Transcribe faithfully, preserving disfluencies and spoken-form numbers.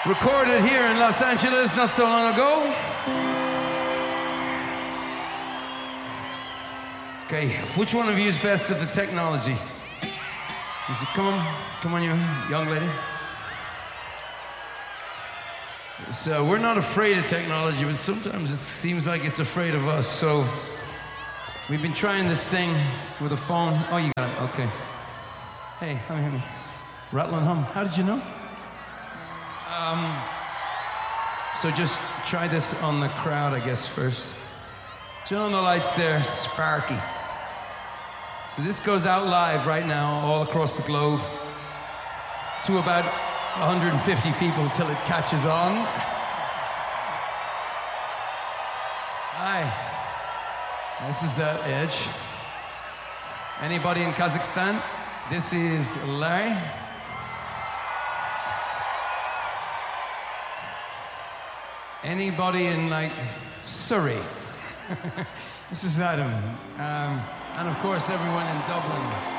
Recorded here in Los Angeles not so long ago. Okay, which one of you is best at the technology? Is it, come on, come on, you young lady. So we're not afraid of technology, but sometimes it seems like it's afraid of us. So we've been trying this thing with a phone. Oh, you got it, okay. Hey, let me, let me. Rattle and hum, how did you know? Um, so just try this on the crowd, I guess, first. Turn on the lights there, Sparky. So this goes out live right now, all across the globe, to about one hundred fifty people till it catches on. Hi, this is the Edge. Anybody in Kazakhstan? This is Larry. Anybody in, like, Surrey? This is Adam. Um, and, of course, everyone in Dublin.